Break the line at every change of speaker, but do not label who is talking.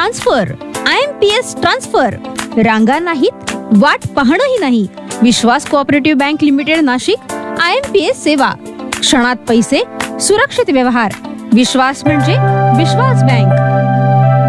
Transfer, IMPS transfer. रांगा नाहीत, वाट पाहणंही नाही. विश्वास cooperative bank limited Nashik. IMPS सेवा, क्षणात पैसे, सुरक्षित व्यवहार. विश्वास म्हणजे विश्वास बँक.